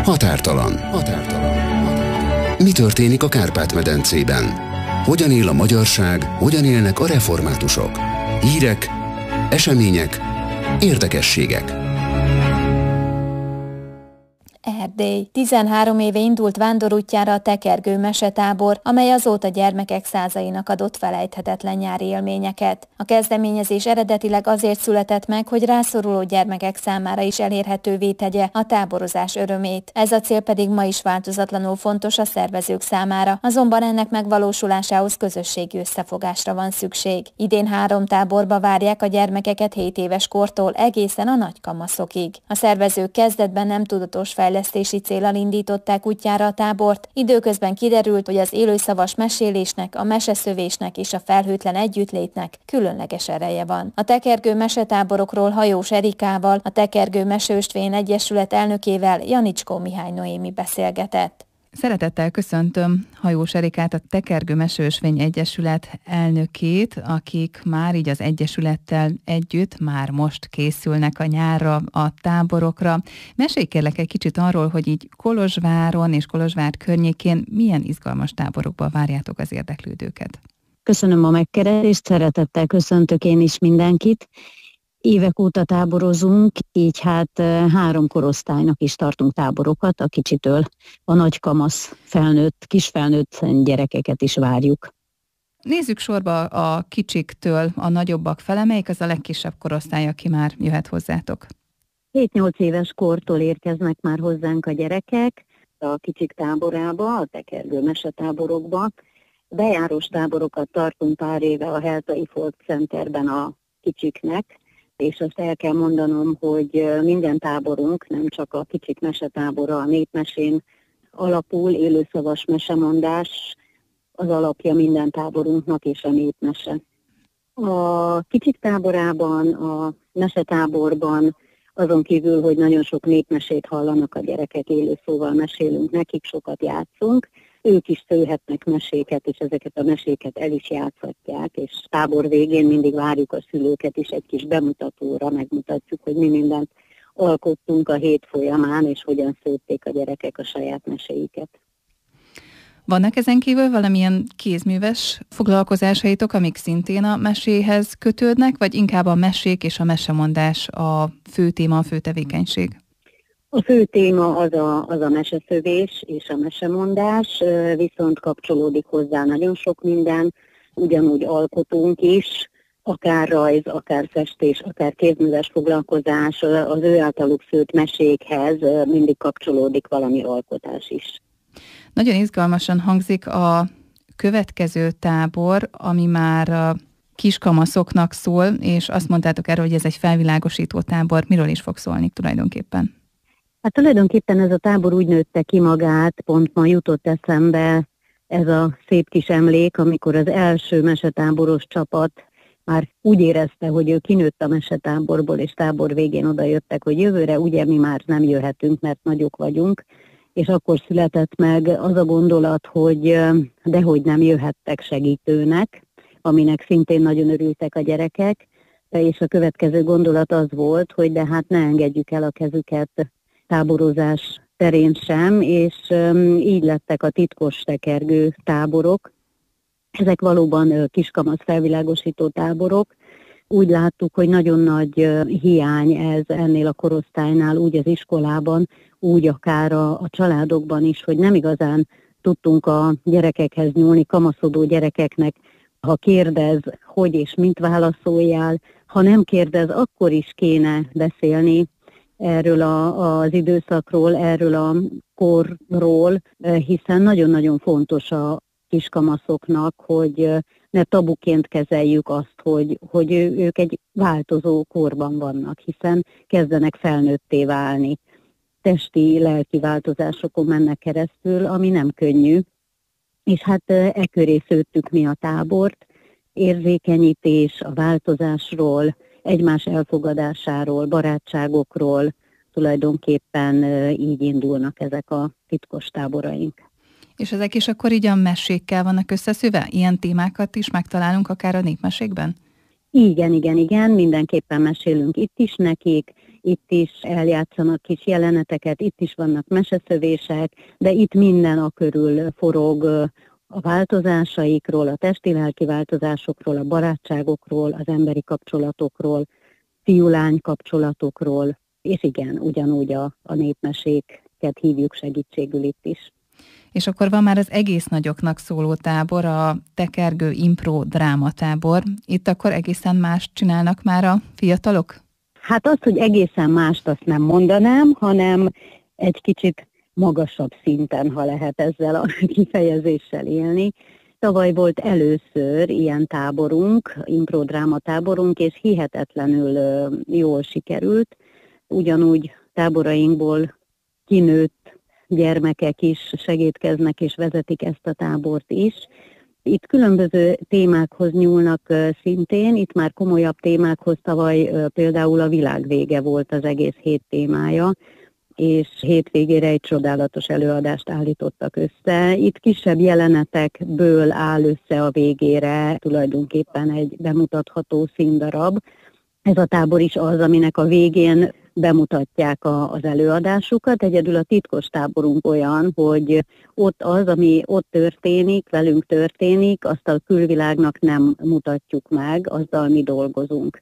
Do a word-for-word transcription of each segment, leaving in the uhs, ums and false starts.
Határtalan. Határtalan. Mi történik a Kárpát-medencében? Hogyan él a magyarság, hogyan élnek a reformátusok? Hírek, események, érdekességek. Erdély. tizenhárom éve indult vándorútjára a Tekergő mesetábor, amely azóta gyermekek százainak adott felejthetetlen nyári élményeket. A kezdeményezés eredetileg azért született meg, hogy rászoruló gyermekek számára is elérhetővé tegye a táborozás örömét. Ez a cél pedig ma is változatlanul fontos a szervezők számára, azonban ennek megvalósulásához közösségi összefogásra van szükség. Idén három táborba várják a gyermekeket hét éves kortól egészen a nagykamaszokig. A szervezők kezdetben nem tudatos fejlesztési céllal indították útjára a tábort, időközben kiderült, hogy az élőszavas mesélésnek, a meseszövésnek és a felhőtlen együttlétnek különleges ereje van. A Tekergő mesetáborokról Hajós Erikával, a Tekergő Meseösvény Egyesület elnökével, Janicskó Mihály Noémi beszélgetett. Szeretettel köszöntöm Hajós Erikát, a Tekergő Meseösvény Egyesület elnökét, akik már így az Egyesülettel együtt már most készülnek a nyárra, a táborokra. Mesélj kérlek egy kicsit arról, hogy így Kolozsváron és Kolozsvár környékén milyen izgalmas táborokba várjátok az érdeklődőket. Köszönöm a megkeresést, szeretettel köszöntök én is mindenkit. Évek óta táborozunk, így hát három korosztálynak is tartunk táborokat, a kicsitől a nagykamasz felnőtt, kisfelnőtt gyerekeket is várjuk. Nézzük sorba a kicsiktől a nagyobbak fele, melyik az a legkisebb korosztály, aki már jöhet hozzátok? hét-nyolc éves kortól érkeznek már hozzánk a gyerekek a kicsik táborába, a Tekergő mesetáborokba. Bejárós táborokat tartunk pár éve a Heltai Folk Centerben a kicsiknek, és azt el kell mondanom, hogy minden táborunk, nem csak a kicsik mesetábora, a népmesén alapul, élőszavas mesemondás az alapja minden táborunknak, és a népmese. A kicsik táborában, a mesetáborban azon kívül, hogy nagyon sok népmesét hallanak a gyerekek, élőszóval mesélünk nekik, sokat játszunk, ők is szőhetnek meséket, és ezeket a meséket el is játszhatják, és tábor végén mindig várjuk a szülőket is egy kis bemutatóra, megmutatjuk, hogy mi mindent alkottunk a hét folyamán, és hogyan szőtték a gyerekek a saját meséiket. Vannak ezen kívül valamilyen kézműves foglalkozásaitok, amik szintén a meséhez kötődnek, vagy inkább a mesék és a mesemondás a fő téma, a fő tevékenység? A fő téma az a, az a meseszövés és a mesemondás, viszont kapcsolódik hozzá nagyon sok minden, ugyanúgy alkotunk is, akár rajz, akár festés, akár kézműves foglalkozás, az ő általuk szőtt mesékhez mindig kapcsolódik valami alkotás is. Nagyon izgalmasan hangzik a következő tábor, ami már a kiskamaszoknak szól, és azt mondtátok erről, hogy ez egy felvilágosító tábor. Miről is fog szólni tulajdonképpen? Hát tulajdonképpen ez a tábor úgy nőtte ki magát, pont ma jutott eszembe ez a szép kis emlék, amikor az első mesetáboros csapat már úgy érezte, hogy ő kinőtt a mesetáborból, és tábor végén oda jöttek, hogy jövőre ugye mi már nem jöhetünk, mert nagyok vagyunk, és akkor született meg az a gondolat, hogy dehogy nem jöhettek segítőnek, aminek szintén nagyon örültek a gyerekek, és a következő gondolat az volt, hogy de hát ne engedjük el a kezüket táborozás terén sem, és így lettek a titkos tekergő táborok. Ezek valóban kiskamasz felvilágosító táborok. Úgy láttuk, hogy nagyon nagy hiány ez ennél a korosztálynál, úgy az iskolában, úgy akár a, a családokban is, hogy nem igazán tudtunk a gyerekekhez nyúlni, kamaszodó gyerekeknek, ha kérdez, hogy és mint válaszoljál, ha nem kérdez, akkor is kéne beszélni erről a, az időszakról, erről a korról, hiszen nagyon-nagyon fontos a kiskamaszoknak, hogy ne tabuként kezeljük azt, hogy, hogy ők egy változó korban vannak, hiszen kezdenek felnőtté válni. Testi, lelki változásokon mennek keresztül, ami nem könnyű. És hát e köré szőttük mi a tábort, érzékenyítés a változásról, egymás elfogadásáról, barátságokról, tulajdonképpen így indulnak ezek a titkos táboraink. És ezek is akkor így a mesékkel vannak összeszűve? Ilyen témákat is megtalálunk akár a népmesékben? Igen, igen, igen, mindenképpen mesélünk itt is nekik, itt is eljátszanak kis jeleneteket, itt is vannak meseszövések, de itt minden a körül forog a változásaikról, a testi-lelki változásokról, a barátságokról, az emberi kapcsolatokról, fiú-lány kapcsolatokról, és igen, ugyanúgy a, a népmeséket hívjuk segítségül itt is. És akkor van már az egész nagyoknak szóló tábor, a Tekergő Impro Drámatábor. Itt akkor egészen mást csinálnak már a fiatalok? Hát azt, hogy egészen mást, azt nem mondanám, hanem egy kicsit magasabb szinten, ha lehet ezzel a kifejezéssel élni. Tavaly volt először ilyen táborunk, improdráma táborunk, és hihetetlenül jól sikerült. Ugyanúgy táborainkból kinőtt gyermekek is segítkeznek és vezetik ezt a tábort is. Itt különböző témákhoz nyúlnak szintén, itt már komolyabb témákhoz, tavaly például a világ vége volt az egész hét témája, és hétvégére egy csodálatos előadást állítottak össze. Itt kisebb jelenetekből áll össze a végére tulajdonképpen egy bemutatható színdarab. Ez a tábor is az, aminek a végén bemutatják a, az előadásukat. Egyedül a titkos táborunk olyan, hogy ott az, ami ott történik, velünk történik, azt a külvilágnak nem mutatjuk meg, azzal mi dolgozunk.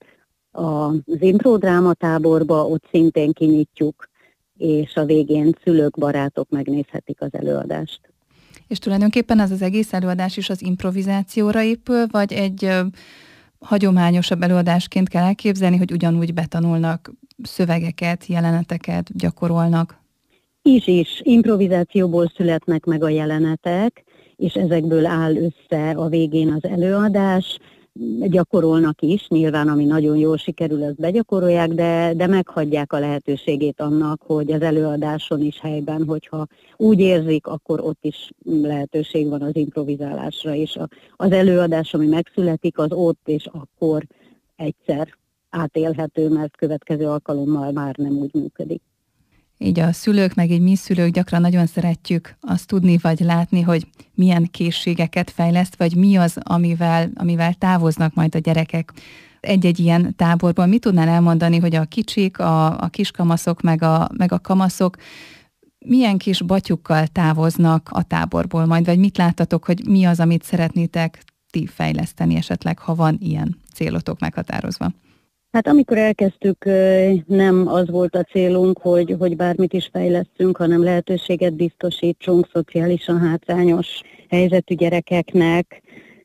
Az improdráma táborba ott szintén kinyitjuk, és a végén szülők, barátok megnézhetik az előadást. És tulajdonképpen ez az egész előadás is az improvizációra épül, vagy egy ö, hagyományosabb előadásként kell elképzelni, hogy ugyanúgy betanulnak szövegeket, jeleneteket, gyakorolnak? Is is. Improvizációból születnek meg a jelenetek, és ezekből áll össze a végén az előadás. Gyakorolnak is, nyilván ami nagyon jól sikerül, azt begyakorolják, de, de meghagyják a lehetőségét annak, hogy az előadáson is helyben, hogyha úgy érzik, akkor ott is lehetőség van az improvizálásra, és a, az előadás, ami megszületik, az ott és akkor egyszer átélhető, mert következő alkalommal már nem úgy működik. Így a szülők, meg így mi szülők gyakran nagyon szeretjük azt tudni, vagy látni, hogy milyen készségeket fejleszt, vagy mi az, amivel, amivel távoznak majd a gyerekek egy-egy ilyen táborból. Mit tudnál elmondani, hogy a kicsik, a, a kiskamaszok, meg a, meg a kamaszok milyen kis batyukkal távoznak a táborból majd, vagy mit láttatok, hogy mi az, amit szeretnétek ti fejleszteni esetleg, ha van ilyen célotok meghatározva? Hát amikor elkezdtük, nem az volt a célunk, hogy, hogy bármit is fejlesztünk, hanem lehetőséget biztosítsunk szociálisan hátrányos helyzetű gyerekeknek,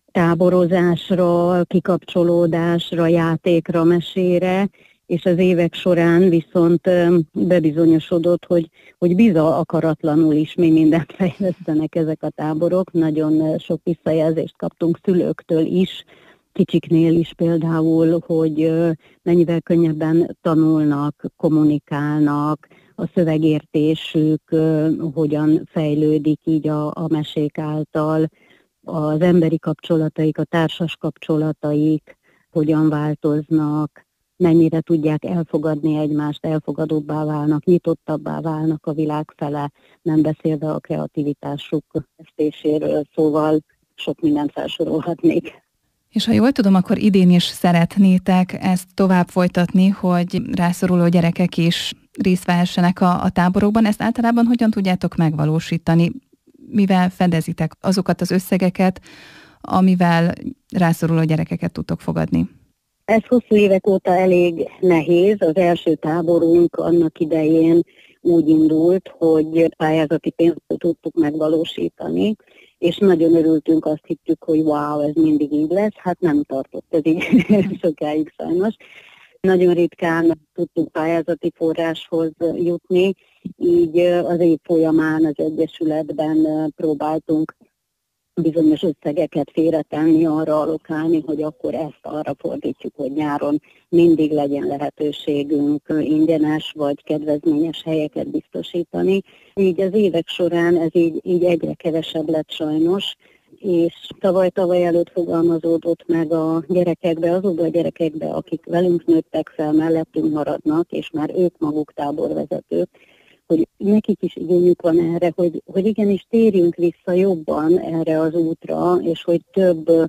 táborozásra, kikapcsolódásra, játékra, mesére, és az évek során viszont bebizonyosodott, hogy, hogy biza akaratlanul is mi mindent fejlesztenek ezek a táborok. Nagyon sok visszajelzést kaptunk szülőktől is, kicsiknél is például, hogy mennyivel könnyebben tanulnak, kommunikálnak, a szövegértésük hogyan fejlődik így a, a mesék által, az emberi kapcsolataik, a társas kapcsolataik hogyan változnak, mennyire tudják elfogadni egymást, elfogadóbbá válnak, nyitottabbá válnak a világ fele, nem beszélve a kreativitásuk festéséről, szóval sok mindent felsorolhatnék. És ha jól tudom, akkor idén is szeretnétek ezt tovább folytatni, hogy rászoruló gyerekek is részt vehessenek a, a táborokban. Ezt általában hogyan tudjátok megvalósítani? Mivel fedezitek azokat az összegeket, amivel rászoruló gyerekeket tudtok fogadni? Ez hosszú évek óta elég nehéz. Az első táborunk annak idején úgy indult, hogy pályázati pénzt tudtuk megvalósítani, és nagyon örültünk, azt hittük, hogy wow, ez mindig így lesz. Hát nem tartott ez így sokáig sajnos. Nagyon ritkán tudtunk pályázati forráshoz jutni, így az év folyamán az Egyesületben próbáltunk bizonyos összegeket félretenni, arra allokálni, hogy akkor ezt arra fordítjuk, hogy nyáron mindig legyen lehetőségünk ingyenes vagy kedvezményes helyeket biztosítani. Így az évek során ez így, így egyre kevesebb lett sajnos, és tavaly-tavaly előtt fogalmazódott meg a gyerekekbe, azokba a gyerekekbe, akik velünk nőttek fel, mellettünk maradnak, és már ők maguk táborvezetők, hogy nekik is igényük van erre, hogy, hogy igenis térjünk vissza jobban erre az útra, és hogy több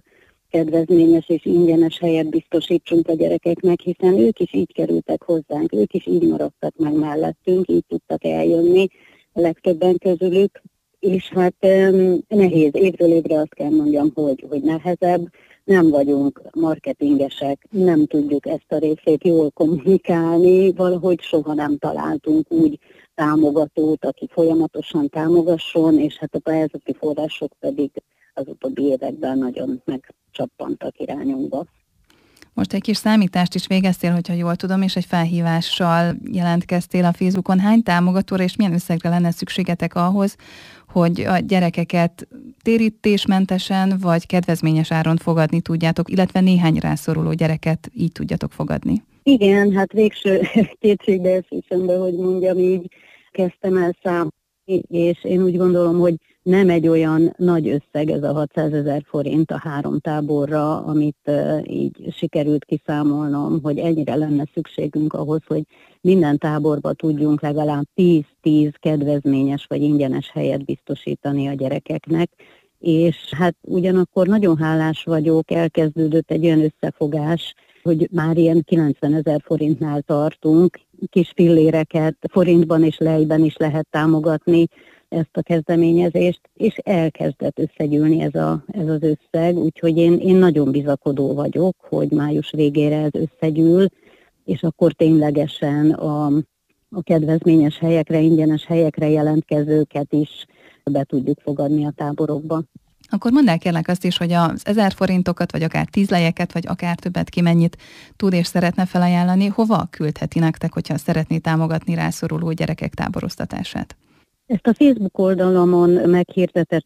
kedvezményes és ingyenes helyet biztosítsunk a gyerekeknek, hiszen ők is így kerültek hozzánk, ők is így maradtak meg mellettünk, így tudtak eljönni a legtöbben közülük, és hát nehéz, évről évre azt kell mondjam, hogy, hogy nehezebb, nem vagyunk marketingesek, nem tudjuk ezt a részét jól kommunikálni, valahogy soha nem találtunk úgy támogatót, aki folyamatosan támogasson, és hát a pályázati források pedig az utóbbi években nagyon megcsappantak irányunkba. Most egy kis számítást is végeztél, hogyha jól tudom, és egy felhívással jelentkeztél a Facebookon. Hány támogatóra és milyen összegre lenne szükségetek ahhoz, hogy a gyerekeket térítésmentesen vagy kedvezményes áron fogadni tudjátok, illetve néhány rászoruló gyereket így tudjatok fogadni? Igen, hát végső kétségbeesésembe, hogy mondjam, így kezdtem el számolni, és én úgy gondolom, hogy nem egy olyan nagy összeg ez a hatszázezer forint a három táborra, amit uh, így sikerült kiszámolnom, hogy ennyire lenne szükségünk ahhoz, hogy minden táborba tudjunk legalább tíz-tíz kedvezményes vagy ingyenes helyet biztosítani a gyerekeknek, és hát ugyanakkor nagyon hálás vagyok, elkezdődött egy olyan összefogás, hogy már ilyen kilencvenezer forintnál tartunk, kis filléreket forintban és lejben is lehet támogatni ezt a kezdeményezést, és elkezdett összegyűlni ez, a, ez az összeg, úgyhogy én, én nagyon bizakodó vagyok, hogy május végére ez összegyűl, és akkor ténylegesen a, a kedvezményes helyekre, ingyenes helyekre jelentkezőket is be tudjuk fogadni a táborokba. Akkor mondd el kérlek azt is, hogy az ezer forintokat, vagy akár tíz lejeket, vagy akár többet ki mennyit tud és szeretne felajánlani, hova küldheti nektek, hogyha szeretné támogatni rászoruló gyerekek táboroztatását? Ezt a Facebook oldalamon meghirdetett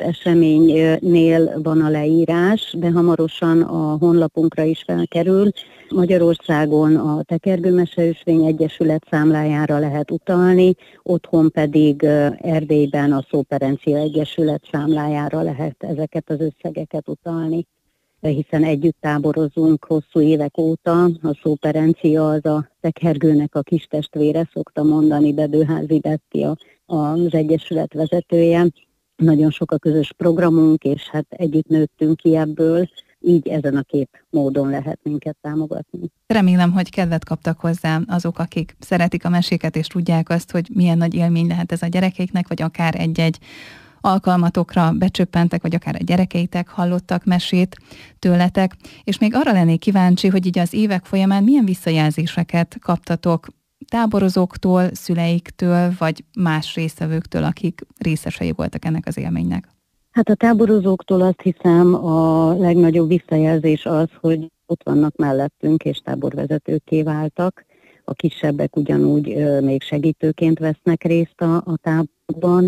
eseménynél van a leírás, de hamarosan a honlapunkra is felkerül. Magyarországon a Tekergő Meseösvény Egyesület számlájára lehet utalni, otthon pedig Erdélyben a Szóperencia Egyesület számlájára lehet ezeket az összegeket utalni, hiszen együtt táborozunk hosszú évek óta. A Szóperencia az a Tekergőnek a kis testvére, szokta mondani Bedőházi Betti, az Egyesület vezetője. Nagyon sok a közös programunk, és hát együtt nőttünk ki ebből, így ezen a két módon lehet minket támogatni. Remélem, hogy kedvet kaptak hozzá azok, akik szeretik a meséket, és tudják azt, hogy milyen nagy élmény lehet ez a gyerekeiknek, vagy akár egy-egy alkalmatokra becsöppentek, vagy akár a gyerekeitek hallottak mesét tőletek. És még arra lennék kíváncsi, hogy így az évek folyamán milyen visszajelzéseket kaptatok táborozóktól, szüleiktől, vagy más résztvevőktől, akik részesei voltak ennek az élménynek? Hát a táborozóktól azt hiszem a legnagyobb visszajelzés az, hogy ott vannak mellettünk, és táborvezetőkké váltak. A kisebbek ugyanúgy ö, még segítőként vesznek részt a, a táborban.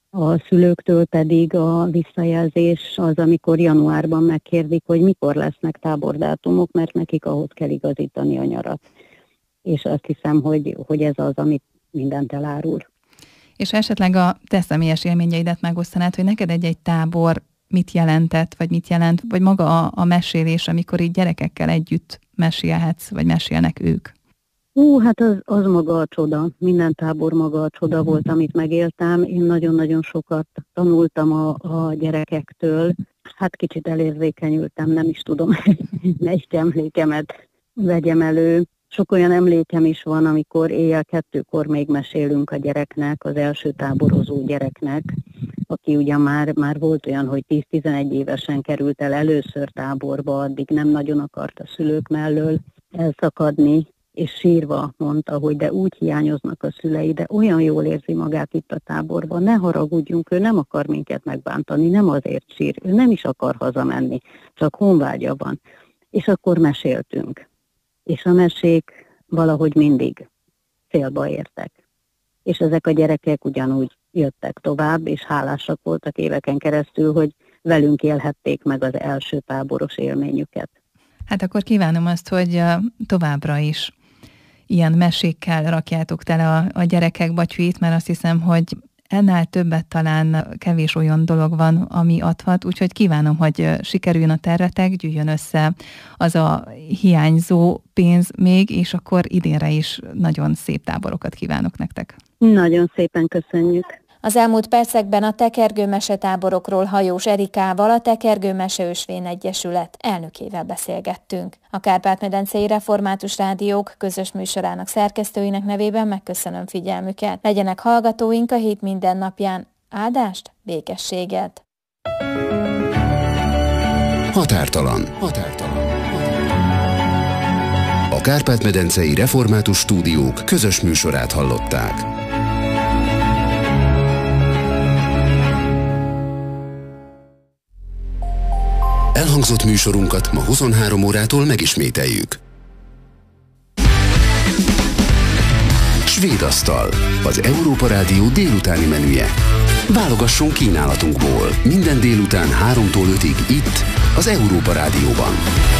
A szülőktől pedig a visszajelzés az, amikor januárban megkérdik, hogy mikor lesznek tábordátumok, mert nekik ahhoz kell igazítani a nyarat. És azt hiszem, hogy, hogy ez az, amit mindent elárul. És esetleg a te személyes élményeidet megosztanád, hogy neked egy-egy tábor mit jelentett, vagy mit jelent, vagy maga a, a mesélés, amikor így gyerekekkel együtt mesélhetsz, vagy mesélnek ők? Hú, hát az, az maga a csoda. Minden tábor maga a csoda volt, amit megéltem. Én nagyon-nagyon sokat tanultam a, a gyerekektől. Hát kicsit elérzékenyültem, nem is tudom, melyik emlékemet vegyem elő. Sok olyan emlékem is van, amikor éjjel kettőkor még mesélünk a gyereknek, az első táborozó gyereknek, aki ugyan már, már volt olyan, hogy tíz-tizenegy évesen került el először táborba, addig nem nagyon akart a szülők mellől elszakadni, és sírva mondta, hogy de úgy hiányoznak a szülei, de olyan jól érzi magát itt a táborban, ne haragudjunk, ő nem akar minket megbántani, nem azért sír, ő nem is akar hazamenni, csak honvágya van. És akkor meséltünk. És a mesék valahogy mindig célba értek. És ezek a gyerekek ugyanúgy jöttek tovább, és hálásak voltak éveken keresztül, hogy velünk élhették meg az első táboros élményüket. Hát akkor kívánom azt, hogy továbbra is ilyen mesékkel rakjátok tele a, a gyerekek batyuit, mert azt hiszem, hogy ennél többet talán kevés olyan dolog van, ami adhat, úgyhogy kívánom, hogy sikerüljön a tervetek, gyűjjön össze az a hiányzó pénz még, és akkor idénre is nagyon szép táborokat kívánok nektek. Nagyon szépen köszönjük. Az elmúlt percekben a tekergő mesetáborokról Hajós Erikával, a Tekergő Meseösvény Egyesület elnökével beszélgettünk. A Kárpát-medencei Református Rádiók közös műsorának szerkesztőinek nevében megköszönöm figyelmüket. Legyenek hallgatóink a hét minden napján. Áldást, békességet! Határtalan. Határtalan. A Kárpát-medencei Református Stúdiók közös műsorát hallották. Elhangzott műsorunkat ma huszonhárom órától megismételjük. Svéd asztal, az Európa Rádió délutáni menüje. Válogassunk kínálatunkból. Minden délután háromtól ötig itt, az Európa Rádióban.